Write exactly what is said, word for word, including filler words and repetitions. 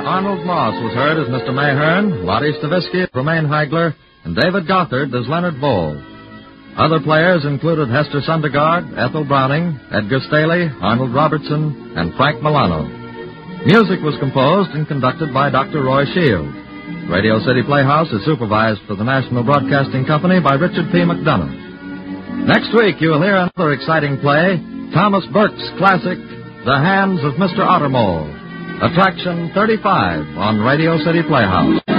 Arnold Moss was heard as Mister Mayhern, Lottie Stavisky as Romaine Heigler, and David Gothard as Leonard Vole. Other players included Hester Sundergaard, Ethel Browning, Edgar Staley, Arnold Robertson, and Frank Milano. Music was composed and conducted by Doctor Roy Shield. Radio City Playhouse is supervised for the National Broadcasting Company by Richard P. McDonough. Next week, you'll hear another exciting play, Thomas Burke's classic, The Hands of Mister Ottermole. Attraction thirty-five on Radio City Playhouse.